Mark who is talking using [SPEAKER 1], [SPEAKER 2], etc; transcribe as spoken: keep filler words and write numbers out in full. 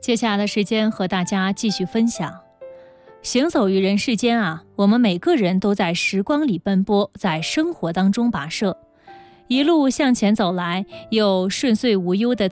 [SPEAKER 1] 接下来的时间和大家继续分享。行走于人世间啊，我们每个人都在时光里奔波，在生活当中跋涉，一路向前走来，有顺遂无忧的